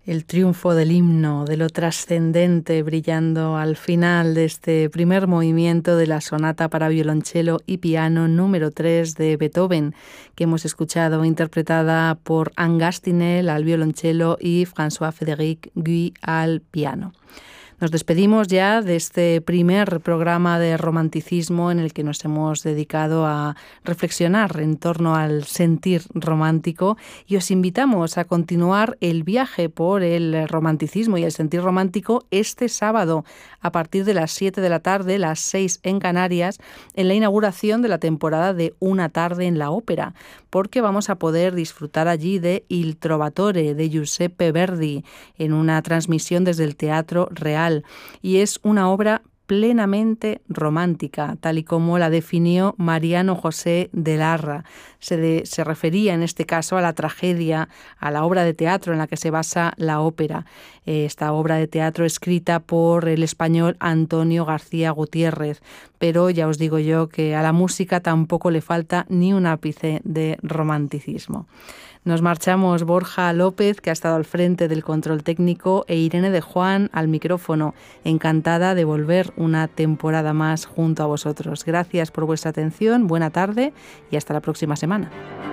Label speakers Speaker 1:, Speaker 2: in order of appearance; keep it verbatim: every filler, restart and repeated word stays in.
Speaker 1: El triunfo del himno, de lo trascendente, brillando al final de este primer movimiento de la sonata para violonchelo y piano número tres de Beethoven, que hemos escuchado interpretada por Anne Gastinel al violonchelo y François-Frédéric Guy al piano. Nos despedimos ya de este primer programa de romanticismo en el que nos hemos dedicado a reflexionar en torno al sentir romántico y os invitamos a continuar el viaje por el romanticismo y el sentir romántico este sábado a partir de las siete de la tarde, las seis en Canarias, en la inauguración de la temporada de Una tarde en la ópera, porque vamos a poder disfrutar allí de Il Trovatore de Giuseppe Verdi en una transmisión desde el Teatro Real. Y es una obra plenamente romántica, tal y como la definió Mariano José de Larra. Se, de, se refería en este caso a la tragedia, a la obra de teatro en la que se basa la ópera. Esta obra de teatro escrita por el español Antonio García Gutiérrez, pero ya os digo yo que a la música tampoco le falta ni un ápice de romanticismo. Nos marchamos Borja López, que ha estado al frente del control técnico, e Irene de Juan al micrófono. Encantada de volver una temporada más junto a vosotros. Gracias por vuestra atención, buena tarde y hasta la próxima semana.